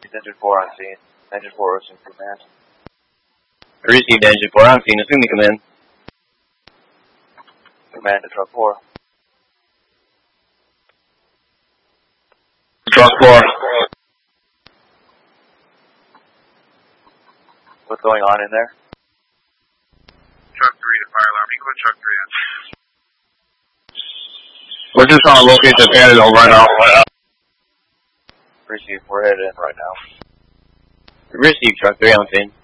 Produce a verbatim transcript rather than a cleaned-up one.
Engine four on scene. Engine four is in command. Received Engine four on scene. Assume the command. Command to truck four. Truck four. What's going on in there? Truck three to fire alarm. Equal truck three in. We're just trying to locate the panel right now. Receive, we're headed in right now. Received truck three on scene.